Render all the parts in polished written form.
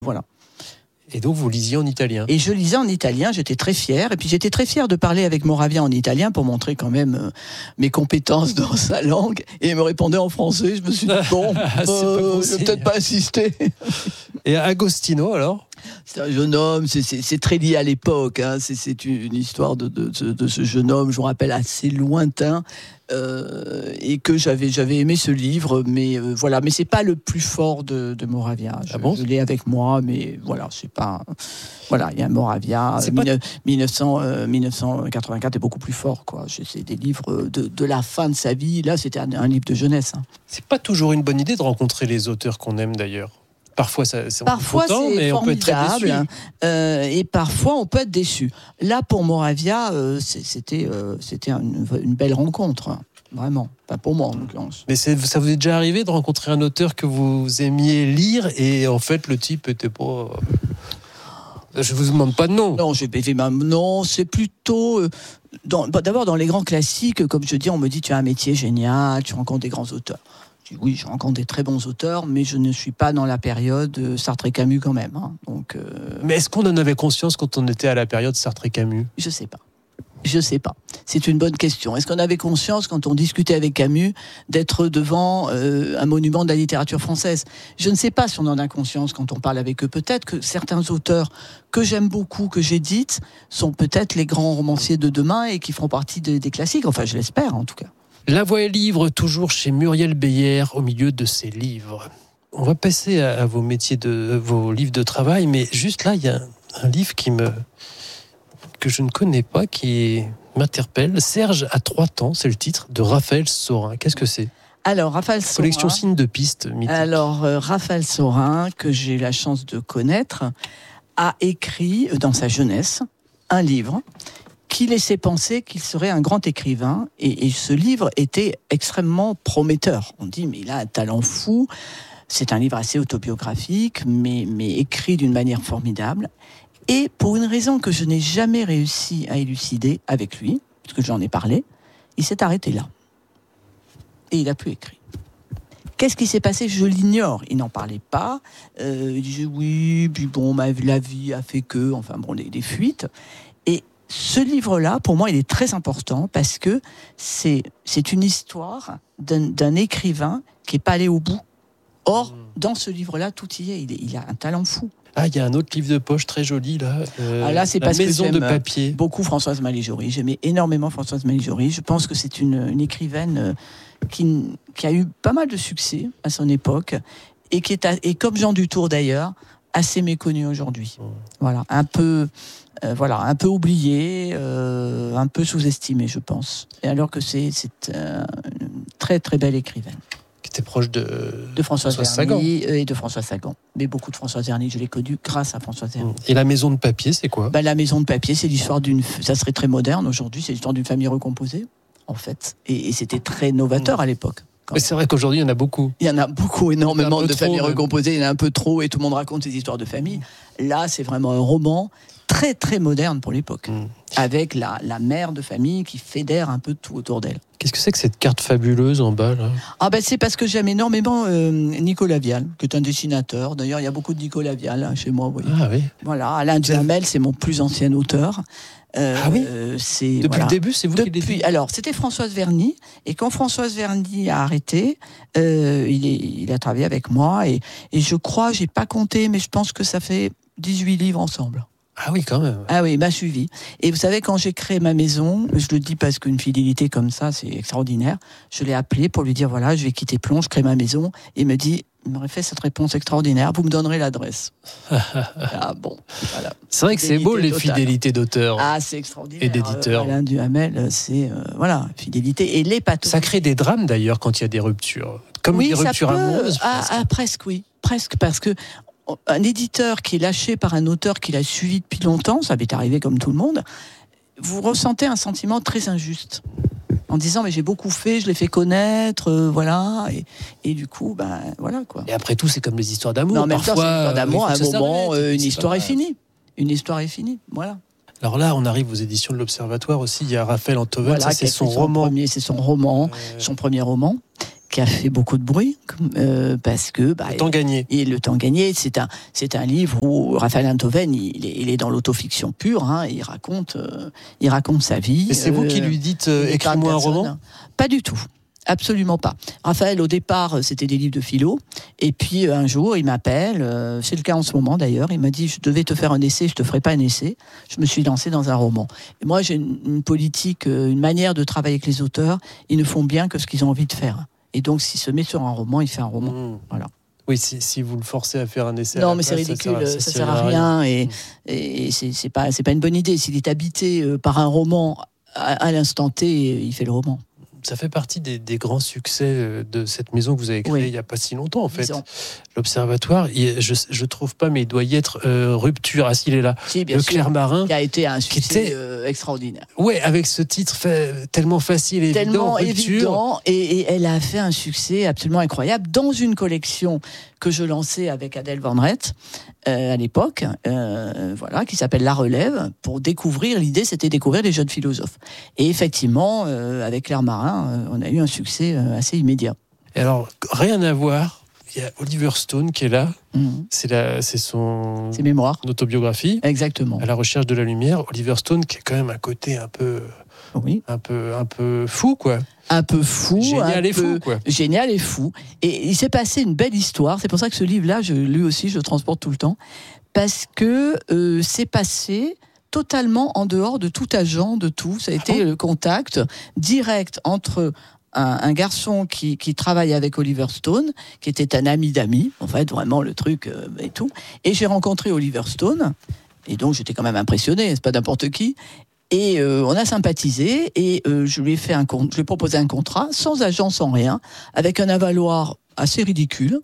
Voilà. Et donc vous lisiez en italien. Et je lisais en italien, j'étais très fière. Et puis j'étais très fière de parler avec Moravia en italien pour montrer quand même mes compétences dans sa langue. Et il me répondait en français. Je me suis dit, bon, je vais peut-être pas assister. Et Agostino alors ? C'est un jeune homme, c'est très lié à l'époque. Hein. C'est une histoire de ce jeune homme, je vous rappelle, assez lointain. Et que j'avais aimé ce livre, mais voilà, mais c'est pas le plus fort de Moravia. Je l'ai avec moi, mais voilà, c'est pas. Voilà, il y a Moravia. 1984 est beaucoup plus fort, quoi. C'est des livres de la fin de sa vie. Là, c'était un livre de jeunesse. Hein. C'est pas toujours une bonne idée de rencontrer les auteurs qu'on aime d'ailleurs. Parfois, c'est formidable, on peut être très déçu. Et parfois, on peut être déçu. Là, pour Moravia, c'était une belle rencontre. Vraiment. Pas pour moi, en l'occurrence. Mais ça vous est déjà arrivé de rencontrer un auteur que vous aimiez lire et en fait, le type était pas... Je vous demande pas de nom. Non, c'est plutôt... d'abord, dans les grands classiques, comme je dis, on me dit, tu as un métier génial, tu rencontres des grands auteurs. Oui, je rencontre des très bons auteurs, mais je ne suis pas dans la période Sartre et Camus quand même. Hein. Donc, Mais est-ce qu'on en avait conscience quand on était à la période Sartre et Camus ? Je sais pas. C'est une bonne question. Est-ce qu'on avait conscience, quand on discutait avec Camus, d'être devant un monument de la littérature française ? Je ne sais pas si on en a conscience quand on parle avec eux. Peut-être que certains auteurs que j'aime beaucoup, que j'édite, sont peut-être les grands romanciers de demain et qui feront partie des classiques. Enfin, je l'espère en tout cas. La Voix est livre, toujours chez Muriel Beyer, au milieu de ses livres. On va passer à vos métiers, vos livres de travail, mais juste là, il y a un livre que je ne connais pas, qui m'interpelle. Serge a 3 temps, c'est le titre, de Raphaël Sorin. Qu'est-ce que c'est ? Alors, Raphaël Sorin. Collection Signes de Piste, mythique. Alors, Raphaël Sorin, que j'ai la chance de connaître, a écrit, dans sa jeunesse, un livre qui laissait penser qu'il serait un grand écrivain. Et ce livre était extrêmement prometteur. On dit, mais il a un talent fou. C'est un livre assez autobiographique, mais écrit d'une manière formidable. Et pour une raison que je n'ai jamais réussi à élucider avec lui, parce que j'en ai parlé, il s'est arrêté là. Et il n'a plus écrit. Qu'est-ce qui s'est passé ? Je l'ignore. Il n'en parlait pas. Il disait oui, puis bon, la vie a fait que... Enfin bon, des fuites. Et ce livre-là, pour moi, il est très important parce que c'est une histoire d'un écrivain qui n'est pas allé au bout. Or, dans ce livre-là, tout y est. Il a un talent fou. Ah, il y a un autre livre de poche très joli, là. Là, c'est parce Maison que de papier. Beaucoup Françoise Maléjory. J'aimais énormément Françoise Maléjory. Je pense que c'est une écrivaine qui a eu pas mal de succès à son époque et et comme Jean Dutour d'ailleurs, assez méconnue aujourd'hui. Voilà, un peu oubliée, un peu sous-estimée, je pense. Et alors que c'est une très très belle écrivaine. Qui était proche de Françoise Verny et de François Sagan. Mais beaucoup de Françoise Verny, je l'ai connue grâce à Françoise Verny. Et la Maison de papier, c'est quoi ? La Maison de papier, c'est l'histoire ça serait très moderne aujourd'hui, c'est l'histoire d'une famille recomposée, en fait. Et c'était très novateur à l'époque. Mais c'est vrai qu'aujourd'hui, il y en a beaucoup. Il y en a beaucoup, énormément de familles recomposées, il y en a un peu trop, et tout le monde raconte ses histoires de famille. Là, c'est vraiment un roman très, très moderne pour l'époque, avec la mère de famille qui fédère un peu tout autour d'elle. Qu'est-ce que c'est que cette carte fabuleuse en bas, là ? C'est parce que j'aime énormément Nicolas Vial, qui est un dessinateur. D'ailleurs, il y a beaucoup de Nicolas Vial chez moi. Vous voyez. Ah oui. Voilà, Alain Duhamel, c'est mon plus ancien auteur. Oui. Depuis le début, c'est vous qui l'avez dit. Alors, c'était Françoise Verny, et quand Françoise Verny a arrêté, il a travaillé avec moi, et je crois, j'ai pas compté, mais je pense que ça fait 18 livres ensemble. Ah oui, quand même. Ah oui, il m'a suivi. Et vous savez, quand j'ai créé ma maison, je le dis parce qu'une fidélité comme ça, c'est extraordinaire, je l'ai appelé pour lui dire, voilà, je vais quitter Plon, je crée ma maison. Et il me dit, il m'aurait fait cette réponse extraordinaire, vous me donnerez l'adresse. Ah bon, voilà. C'est vrai que c'est beau, les fidélités d'auteurs. Ah, c'est extraordinaire. Et d'éditeurs. Alain Duhamel, c'est, fidélité. Et les pathos. Ça crée des drames, d'ailleurs, quand il y a des ruptures. Comme des ruptures amoureuses. Presque, oui. Presque, parce que un éditeur qui est lâché par un auteur qu'il a suivi depuis longtemps, ça m'est arrivé comme tout le monde, vous ressentez un sentiment très injuste. En disant, mais j'ai beaucoup fait, je l'ai fait connaître, voilà. Et du coup, voilà, quoi. Et après tout, c'est comme les histoires d'amour. Non, mais parfois, c'est une histoire d'amour, à un moment, une histoire est finie. Une histoire est finie, voilà. Alors là, on arrive aux éditions de l'Observatoire aussi. Il y a Raphaël Enthoven, voilà, ça c'est son roman. C'est son roman, son premier roman. qui a fait beaucoup de bruit, parce que... Le temps gagné. Et le temps gagné, c'est un livre où Raphaël Enthoven, il est dans l'autofiction pure, hein, il raconte sa vie. Et c'est vous qui lui dites écris-moi un roman ? Pas du tout. Absolument pas. Raphaël, au départ, c'était des livres de philo. Et puis, un jour, il m'appelle. C'est le cas en ce moment, d'ailleurs. Il m'a dit, je devais te faire un essai, je te ferai pas un essai. Je me suis lancé dans un roman. Et moi, j'ai une politique, une manière de travailler avec les auteurs. Ils ne font bien que ce qu'ils ont envie de faire. Et donc, s'il se met sur un roman, il fait un roman. Voilà. Oui, si vous le forcez à faire un essai. Non, mais c'est ridicule, ça sert à rien. Et c'est pas une bonne idée. S'il est habité par un roman, à l'instant T, il fait le roman. Ça fait partie des grands succès de cette maison que vous avez créée il n'y a pas si longtemps, en fait. L'Observatoire, je ne trouve pas, mais il doit y être Rupture. Ah, s'il est là. Si, bien le sûr. Clermarin. Qui a été un succès extraordinaire. Oui, avec ce titre tellement facile et évident. Évident. Et elle a fait un succès absolument incroyable dans une collection que je lançais avec Adèle Van Rett à l'époque, qui s'appelle La Relève, pour découvrir, l'idée c'était découvrir les jeunes philosophes. Et effectivement, avec Clermarin, on a eu un succès assez immédiat. Et alors, rien à voir, il y a Oliver Stone qui est là, c'est son mémoires. Autobiographie. Exactement. À la recherche de la lumière, Oliver Stone qui a quand même un côté un peu fou, quoi. Un peu fou. Génial et fou, quoi. Génial et fou. Et il s'est passé une belle histoire. C'est pour ça que ce livre-là, lui aussi, je le transporte tout le temps. Parce que c'est passé totalement en dehors de tout agent, de tout. Ça a été le contact direct entre un garçon qui travaille avec Oliver Stone, qui était un ami d'amis, en fait, vraiment le truc et tout. Et j'ai rencontré Oliver Stone. Et donc, j'étais quand même impressionné. C'est pas n'importe qui. Et on a sympathisé et je lui ai proposé un contrat sans agent, sans rien, avec un avaloir assez ridicule.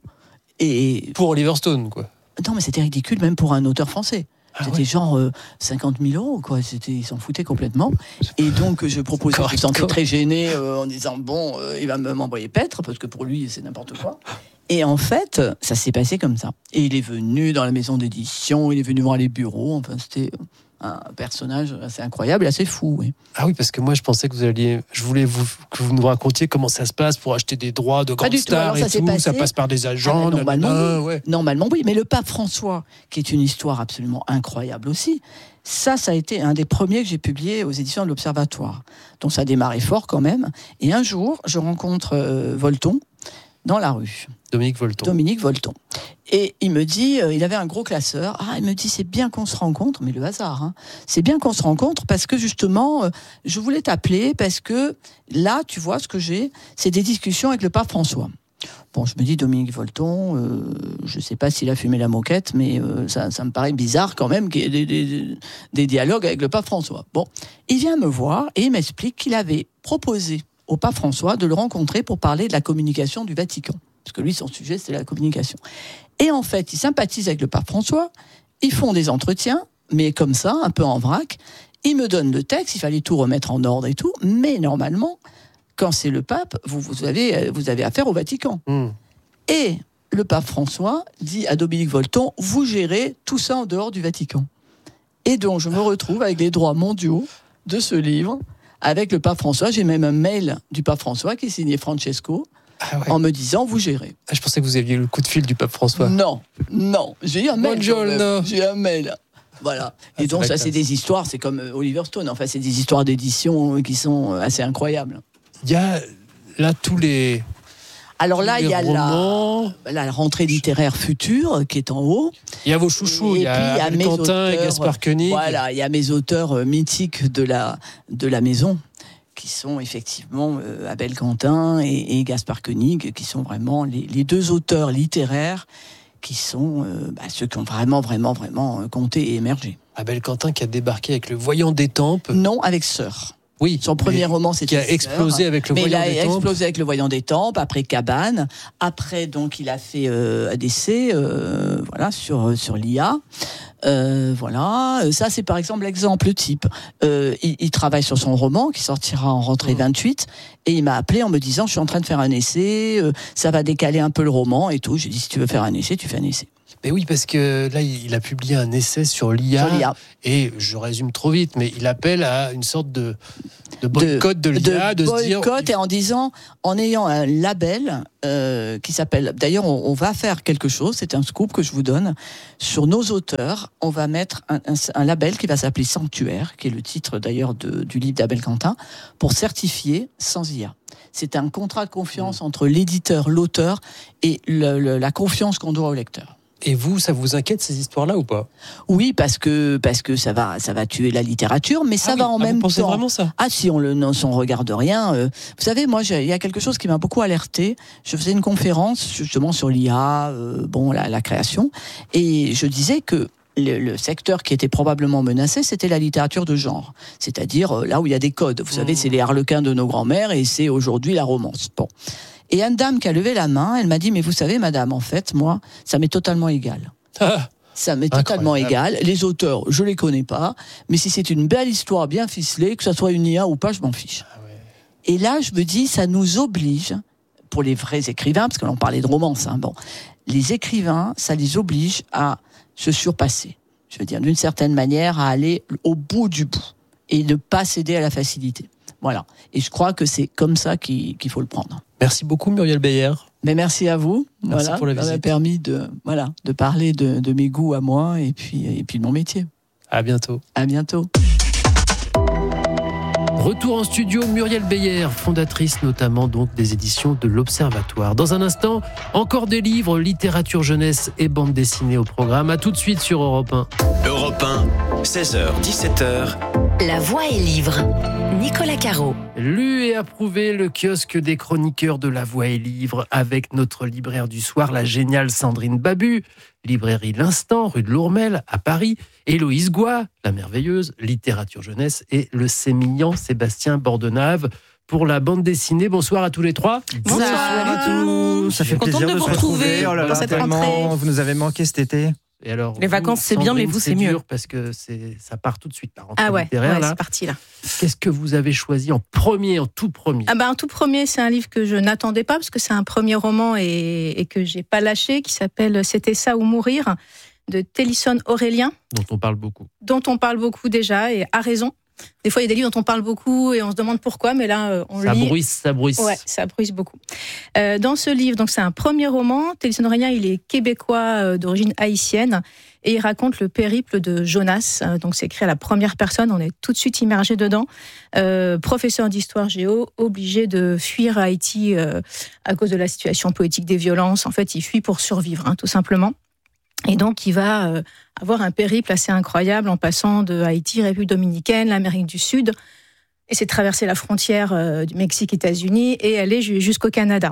Et pour Oliver Stone, quoi. Non, mais c'était ridicule même pour un auteur français. C'était genre 50 000 €, quoi. Ils s'en foutaient complètement. Et donc, je proposais, je me sentais très gêné en disant, il va m'envoyer paître, parce que pour lui, c'est n'importe quoi. Et en fait, ça s'est passé comme ça. Et il est venu dans la maison d'édition, il est venu voir les bureaux, enfin, c'était un personnage assez incroyable et assez fou. Oui. Ah oui, parce que moi je pensais que je voulais que vous nous racontiez comment ça se passe pour acheter des droits de grandes stars et tout. Ça passe par des agents. Normalement, oui. Mais le pape François, qui est une histoire absolument incroyable aussi, ça a été un des premiers que j'ai publié aux éditions de l'Observatoire. Donc ça a démarré fort quand même. Et un jour, je rencontre Volton dans la rue. Dominique Volton. Et il me dit, il avait un gros classeur. Il me dit, c'est bien qu'on se rencontre, mais le hasard, hein. C'est bien qu'on se rencontre parce que justement, je voulais t'appeler parce que là, tu vois, ce que j'ai, c'est des discussions avec le pape François. Bon, je me dis, Dominique Volton, je ne sais pas s'il a fumé la moquette, mais ça me paraît bizarre quand même qu'il y ait des dialogues avec le pape François. Bon, il vient me voir et il m'explique qu'il avait proposé au pape François de le rencontrer pour parler de la communication du Vatican. Parce que lui, son sujet, c'est la communication. Et en fait, il sympathise avec le pape François, ils font des entretiens, mais comme ça, un peu en vrac. Il me donne le texte, il fallait tout remettre en ordre et tout, mais normalement, quand c'est le pape, vous avez affaire au Vatican. Et le pape François dit à Dominique Volton, vous gérez tout ça en dehors du Vatican. Et donc, je me retrouve avec les droits mondiaux de ce livre, avec le pape François. J'ai même un mail du pape François qui est signé Francesco, en me disant, vous gérez. Je pensais que vous aviez eu le coup de fil du pape François. Non, j'ai eu un mail. J'ai un mail. Voilà. Et donc, ça, c'est des histoires, c'est comme Oliver Stone. Enfin, c'est des histoires d'édition qui sont assez incroyables. Il y a là tous les... Alors là, il y a la rentrée littéraire future qui est en haut. Il y a vos chouchous, il y a Abel Quentin et Gaspard Koenig. Voilà, il y a mes auteurs mythiques de la maison, qui sont effectivement Abel Quentin et Gaspard Koenig, qui sont vraiment les deux auteurs littéraires qui sont ceux qui ont vraiment compté et émergé. Abel Quentin qui a débarqué avec Le Voyant d'Étampes. Non, avec Sœur. Oui, son premier roman, c'était qui a explosé avec Le Voyant d'Étampes. Il a explosé avec Le Voyant d'Étampes, après Cabane, après donc il a fait ADC, sur l'IA. Ça c'est par exemple l'exemple type. Il travaille sur son roman qui sortira en rentrée 28 et il m'a appelé en me disant je suis en train de faire un essai, ça va décaler un peu le roman et tout. J'ai dit si tu veux faire un essai, tu fais un essai. Mais oui, parce que là, il a publié un essai sur l'IA. Et je résume trop vite, mais il appelle à une sorte de de boycott de l'IA, de se dire... boycott, et en ayant un label qui s'appelle... D'ailleurs, on va faire quelque chose, c'est un scoop que je vous donne. Sur nos auteurs, on va mettre un label qui va s'appeler Sanctuaire, qui est le titre d'ailleurs du livre d'Abel Quentin, pour certifier sans IA. C'est un contrat de confiance entre l'éditeur, l'auteur et la confiance qu'on doit au lecteur. Et vous, ça vous inquiète ces histoires-là ou pas ? Oui, parce que ça va tuer la littérature, mais ça va en même temps. Vous pensez vraiment ça ? Ah, si on regarde rien. Vous savez, moi, il y a quelque chose qui m'a beaucoup alerté. Je faisais une conférence justement sur l'IA, la création, et je disais que le secteur qui était probablement menacé, c'était la littérature de genre. C'est-à-dire là où il y a des codes. Vous savez, c'est les harlequins de nos grands-mères et c'est aujourd'hui la romance. Bon. Et une dame qui a levé la main, elle m'a dit, mais vous savez, madame, en fait, moi, ça m'est totalement égal. Ça m'est totalement égal. Les auteurs, je les connais pas, mais si c'est une belle histoire bien ficelée, que ça soit une IA ou pas, je m'en fiche. Et là, je me dis, ça nous oblige, pour les vrais écrivains, parce que l'on parlait de romance, les écrivains, ça les oblige à se surpasser. Je veux dire, d'une certaine manière, à aller au bout du bout et ne pas céder à la facilité. Voilà. Et je crois que c'est comme ça qu'il faut le prendre. Merci beaucoup, Muriel Beyer. Mais merci à vous. Merci pour la visite. Ça m'a permis de parler de mes goûts à moi et puis de mon métier. À bientôt. À bientôt. Retour en studio, Muriel Beyer, fondatrice notamment donc des éditions de l'Observatoire. Dans un instant, encore des livres, littérature jeunesse et bande dessinée au programme. À tout de suite sur Europe 1. Europe 1, 16h, 17h. La Voix est livre. Nicolas Caro. Lu et approuvé, le kiosque des chroniqueurs de La Voix est livre avec notre libraire du soir, la géniale Sandrine Babu. Librairie L'Instant, rue de Lourmel, à Paris. Héloïse Goua, la merveilleuse, littérature jeunesse. Et le sémillant Sébastien Bordenave pour la bande dessinée. Bonsoir à tous les trois. Bonsoir à tous. Ça fait plaisir de se retrouver. Oh là là, cette rentrée. vous nous avez manqué cet été. Et alors, les vacances, c'est bien, mais vous, c'est mieux. Parce que ça part tout de suite, la rentrée littéraire. Là. C'est parti, là. Qu'est-ce que vous avez choisi en tout premier ? En tout premier, c'est un livre que je n'attendais pas, parce que c'est un premier roman et que j'ai pas lâché, qui s'appelle « C'était ça ou mourir » de Télisson Aurélien. Dont on parle beaucoup. Dont on parle beaucoup déjà, et à raison. Des fois, il y a des livres dont on parle beaucoup et on se demande pourquoi, mais là, on lit... Ça bruisse. Ouais, ça bruisse beaucoup. Dans ce livre, donc c'est un premier roman. Télisson Aurélien, il est québécois d'origine haïtienne et il raconte le périple de Jonas. Donc c'est écrit à la première personne, on est tout de suite immergé dedans. Professeur d'histoire géo, obligé de fuir Haïti à cause de la situation politique des violences. En fait, il fuit pour survivre, tout simplement. Et donc, il va avoir un périple assez incroyable en passant de Haïti, République dominicaine, l'Amérique du Sud. Et c'est traverser la frontière du Mexique, États-Unis et aller jusqu'au Canada.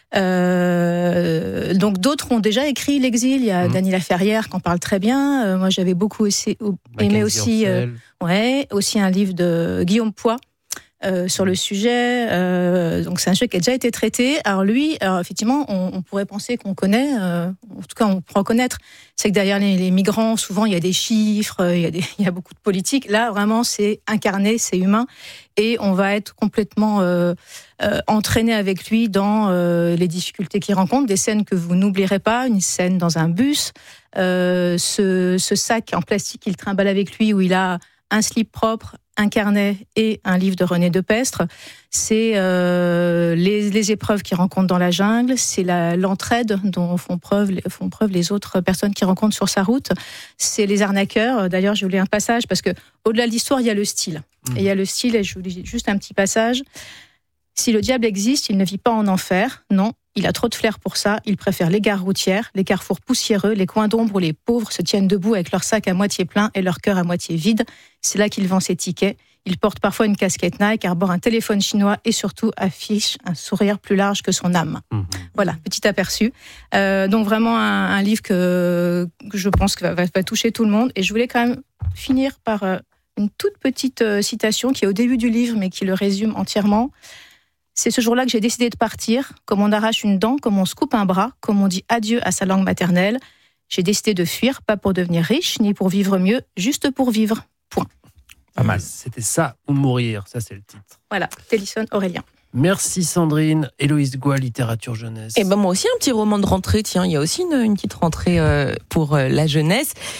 Donc, d'autres ont déjà écrit l'exil. Il y a Dany Laferrière qui en parle très bien. Moi, j'avais beaucoup aimé aussi un livre de Guillaume Poix. Sur le sujet, donc c'est un sujet qui a déjà été traité. Alors lui, effectivement, on pourrait penser qu'on connaît, en tout cas on pourra connaître, c'est que derrière les migrants, souvent il y a des chiffres, il y a beaucoup de politique. Là, vraiment, c'est incarné, c'est humain, et on va être complètement entraîné avec lui dans les difficultés qu'il rencontre, des scènes que vous n'oublierez pas, une scène dans un bus, ce sac en plastique qu'il trimballe avec lui où il a un slip propre, un carnet et un livre de René Depestre. C'est les épreuves qu'il rencontre dans la jungle, c'est l'entraide dont font preuve les autres personnes qu'il rencontre sur sa route. C'est les arnaqueurs. D'ailleurs, je voulais un passage parce que au-delà de l'histoire, il y a le style. Et il y a le style, et je vous lis juste un petit passage. Si le diable existe, il ne vit pas en enfer. Non, il a trop de flair pour ça. Il préfère les gares routières, les carrefours poussiéreux, les coins d'ombre où les pauvres se tiennent debout avec leur sac à moitié plein et leur cœur à moitié vide. C'est là qu'il vend ses tickets. Il porte parfois une casquette Nike, arbore un téléphone chinois et surtout affiche un sourire plus large que son âme. Voilà, petit aperçu. Donc vraiment un livre que je pense que va toucher tout le monde. Et je voulais quand même finir par une toute petite citation qui est au début du livre mais qui le résume entièrement. C'est ce jour-là que j'ai décidé de partir, comme on arrache une dent, comme on se coupe un bras, comme on dit adieu à sa langue maternelle. J'ai décidé de fuir, pas pour devenir riche, ni pour vivre mieux, juste pour vivre. Point. Pas mal. C'était ça ou mourir, ça c'est le titre. Voilà, Télisson Aurélien. Merci Sandrine. Héloïse Goua, littérature jeunesse. Et moi aussi un petit roman de rentrée, tiens, il y a aussi une petite rentrée pour la jeunesse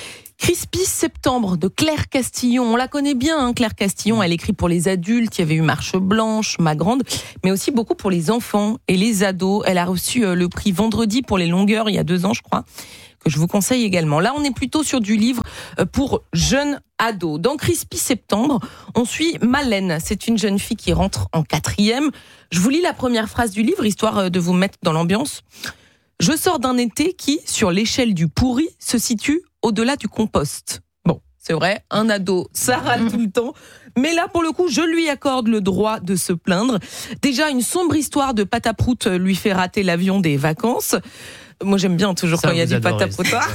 Crispy Septembre de Claire Castillon. On la connaît bien, Claire Castillon. Elle écrit pour les adultes. Il y avait eu Marche Blanche, Ma Grande, mais aussi beaucoup pour les enfants et les ados. Elle a reçu le prix Vendredi pour les longueurs il y a 2 ans, je crois, que je vous conseille également. Là, on est plutôt sur du livre pour jeunes ados. Dans Crispy Septembre, on suit Malène. C'est une jeune fille qui rentre en 4e. Je vous lis la première phrase du livre, histoire de vous mettre dans l'ambiance. Je sors d'un été qui, sur l'échelle du pourri, se situe au-delà du compost. Bon, c'est vrai, un ado, ça râle tout le temps. Mais là, pour le coup, je lui accorde le droit de se plaindre. Déjà, une sombre histoire de pataproute lui fait rater l'avion des vacances. Moi, j'aime bien toujours ça, quand il y a du patapoutoir.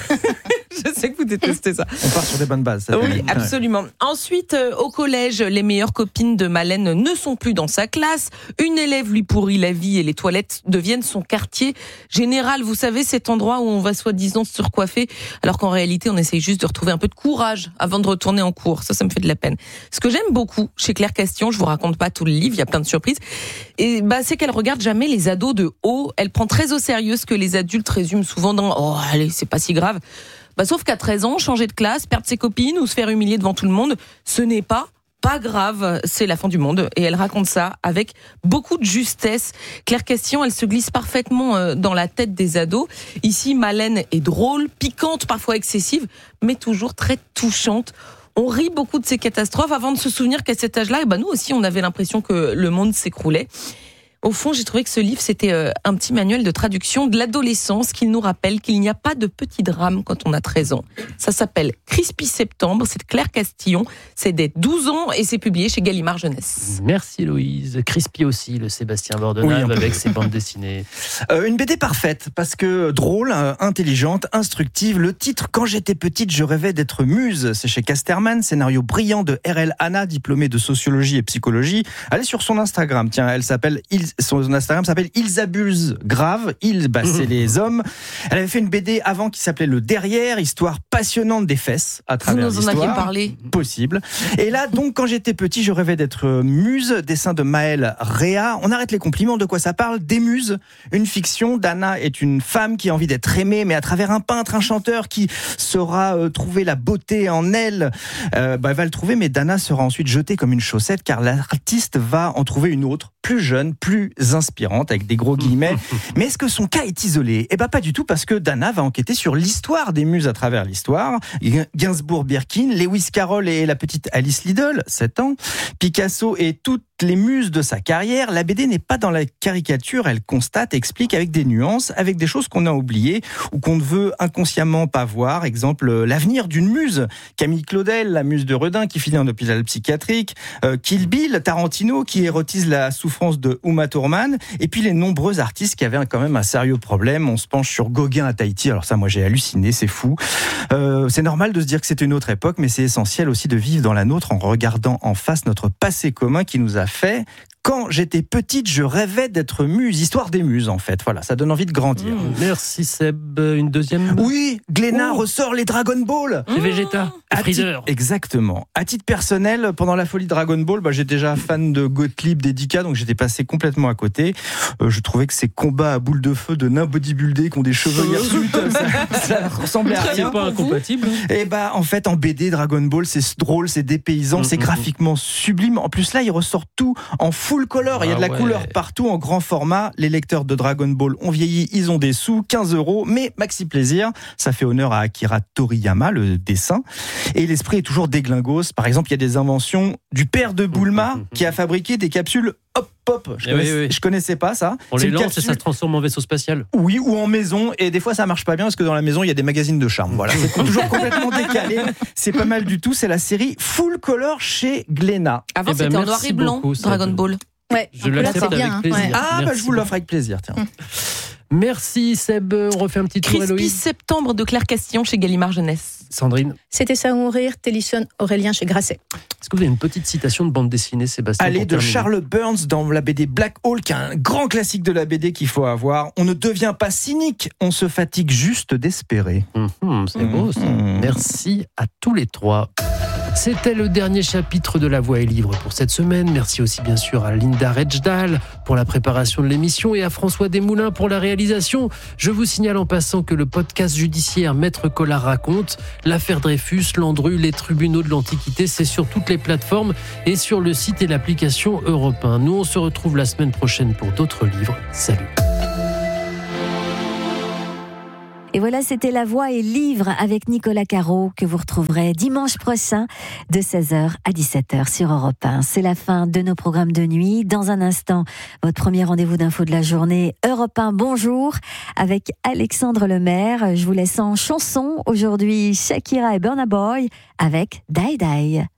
Je sais que vous détestez ça. On part sur des bonnes bases. Oui, absolument. Ensuite, au collège, les meilleures copines de Malène ne sont plus dans sa classe. Une élève lui pourrit la vie et les toilettes deviennent son quartier général. Vous savez, cet endroit où on va soi-disant se surcoiffer, alors qu'en réalité, on essaye juste de retrouver un peu de courage avant de retourner en cours. Ça me fait de la peine. Ce que j'aime beaucoup chez Claire Castillon, je vous raconte pas tout le livre, il y a plein de surprises, et c'est qu'elle regarde jamais les ados de haut. Elle prend très au sérieux ce que les adultes résument souvent dans « Oh, allez, c'est pas si grave ». Sauf qu'à 13 ans, changer de classe, perdre ses copines ou se faire humilier devant tout le monde, ce n'est pas grave, c'est la fin du monde. Et elle raconte ça avec beaucoup de justesse. Claire Castillon, elle se glisse parfaitement dans la tête des ados. Ici, Malène est drôle, piquante, parfois excessive, mais toujours très touchante. On rit beaucoup de ces catastrophes avant de se souvenir qu'à cet âge-là, nous aussi, on avait l'impression que le monde s'écroulait. Au fond, j'ai trouvé que ce livre, c'était un petit manuel de traduction de l'adolescence qui nous rappelle qu'il n'y a pas de petit drame quand on a 13 ans. Ça s'appelle Crispy Septembre, c'est de Claire Castillon, c'est dès 12 ans et c'est publié chez Gallimard Jeunesse. Merci Loïse. Crispy aussi, le Sébastien Bordenave avec ses bandes dessinées. Une BD parfaite, parce que drôle, intelligente, instructive. Le titre, Quand j'étais petite, je rêvais d'être muse. C'est chez Casterman, scénario brillant de R.L. Anna, diplômée de sociologie et psychologie. Allez sur son Instagram, tiens, son Instagram s'appelle Ils abusent grave. C'est les hommes. Elle avait fait une BD avant qui s'appelait Le Derrière, histoire passionnante des fesses à travers l'histoire. Vous nous en aviez parlé. Possible. Et là, donc, quand j'étais petit, je rêvais d'être muse. Dessin de Maëlle Réa. On arrête les compliments. De quoi ça parle? Des muses. Une fiction. Dana est une femme qui a envie d'être aimée, mais à travers un peintre, un chanteur qui saura trouver la beauté en elle. Elle va le trouver, mais Dana sera ensuite jetée comme une chaussette, car l'artiste va en trouver une autre, plus jeune, plus inspirante, avec des gros guillemets. Mais est-ce que son cas est isolé? Pas du tout, parce que Dana va enquêter sur l'histoire des muses à travers l'histoire. Gainsbourg, Birkin, Lewis Carroll et la petite Alice Liddell, 7 ans, Picasso et toutes les muses de sa carrière. La BD n'est pas dans la caricature, elle constate, explique avec des nuances, avec des choses qu'on a oubliées ou qu'on ne veut inconsciemment pas voir. Exemple, l'avenir d'une muse. Camille Claudel, la muse de Redin qui finit en hôpital psychiatrique. Kill Bill, Tarantino qui érotise la souffrance de Uma Thurman. Et puis les nombreux artistes qui avaient quand même un sérieux problème. On se penche sur Gauguin à Tahiti. Alors ça, moi j'ai halluciné, c'est fou. C'est normal de se dire que c'était une autre époque, mais c'est essentiel aussi de vivre dans la nôtre en regardant en face notre passé commun qui nous a fait. Quand j'étais petite, je rêvais d'être muse. Histoire des muses, en fait. Voilà, ça donne envie de grandir. Merci Seb. Une deuxième? Oui, Glénat ressort les Dragon Ball. Les Vegeta, les Freezer. Exactement. À titre personnel, pendant la folie Dragon Ball, j'étais déjà fan de Gottlieb, d'Edika, donc j'étais passé complètement à côté. Je trouvais que ces combats à boules de feu de nains bodybuildés qui ont des cheveux hirsutes, ça ressemblait à rien. C'est pas incompatible. En fait, en BD, Dragon Ball, c'est drôle, c'est dépaysant, c'est graphiquement sublime. En plus, là, il ressort tout en full color. Il y a de la couleur partout en grand format. Les lecteurs de Dragon Ball ont vieilli, ils ont des sous, 15 €, mais maxi plaisir. Ça fait honneur à Akira Toriyama, le dessin. Et l'esprit est toujours déglingos. Par exemple, il y a des inventions du père de Bulma qui a fabriqué des capsules Hop. Je connaissais pas ça. On les lance et ça se transforme en vaisseau spatial. Oui, ou en maison. Et des fois, ça marche pas bien parce que dans la maison, il y a des magazines de charme. Voilà, c'est toujours complètement décalé. C'est pas mal du tout. C'est la série Full Color chez Glénat. Avant, c'était en noir et blanc, Dragon Ball. Ouais, je l'accepte avec plaisir. Ouais. Je vous l'offre avec plaisir. Tiens. Merci Seb. On refait un petit tour. Crispy Septembre de Claire Castillon chez Gallimard Jeunesse. Sandrine. C'était ça ou rire, Télisson Aurélien chez Grasset. Est-ce que vous avez une petite citation de bande dessinée, Sébastien? Allez, de Charles Burns dans la BD Black Hole, qui est un grand classique de la BD qu'il faut avoir. On ne devient pas cynique, on se fatigue juste d'espérer. C'est beau ça. Merci à tous les trois. C'était le dernier chapitre de La Voix est Livre pour cette semaine. Merci aussi bien sûr à Linda Rejdal pour la préparation de l'émission et à François Desmoulins pour la réalisation. Je vous signale en passant que le podcast judiciaire Maître Collard raconte, l'affaire Dreyfus, Landru, les tribunaux de l'Antiquité, c'est sur toutes les plateformes et sur le site et l'application Europe 1. Nous, on se retrouve la semaine prochaine pour d'autres livres. Salut. Et voilà, c'était La Voix est Livre avec Nicolas Caro que vous retrouverez dimanche prochain de 16h à 17h sur Europe 1. C'est la fin de nos programmes de nuit. Dans un instant, votre premier rendez-vous d'info de la journée, Europe 1 Bonjour avec Alexandre Lemaire. Je vous laisse en chanson aujourd'hui Shakira et Burna Boy avec Die Die.